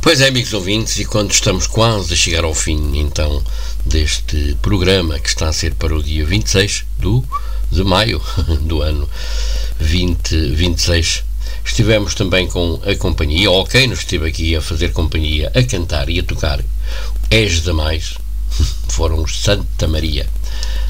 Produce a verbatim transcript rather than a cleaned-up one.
Pois é, amigos ouvintes, e quando estamos quase a chegar ao fim, então, deste programa que está a ser para o dia vinte e seis do, de maio do ano vinte vinte e seis, estivemos também com a companhia, ou quem nos esteve aqui a fazer companhia, a cantar e a tocar És Demais, foram os Santa Maria.